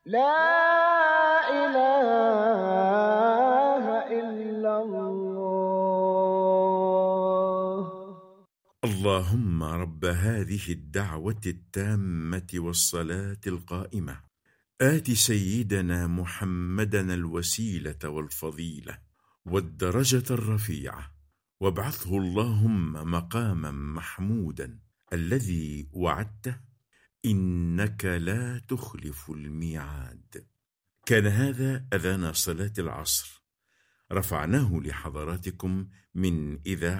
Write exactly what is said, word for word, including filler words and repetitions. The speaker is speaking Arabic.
لا إله إلا الله. اللهم رب هذه الدعوة التامة والصلاة القائمة آت سيدنا محمدًا الوسيلة والفضيلة والدرجة الرفيعة وابعثه اللهم مقامًا محمودًا الذي وعدته إنك لا تخلف الميعاد. كان هذا أذان صلاة العصر، رفعناه لحضراتكم من إذاعة